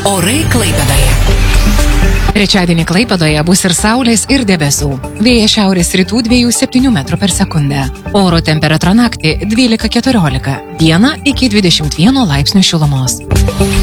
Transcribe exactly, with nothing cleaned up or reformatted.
Orai Klaipėdoje. Trečiadienį Klaipėdoje bus ir saulės, ir debesų. Vėjas šiaurės rytų dviejų septynių metrų per sekundę. Oro temperatūra naktį dvylika keturiolika. Dieną iki dvidešimt vieno laipsnių šilumos.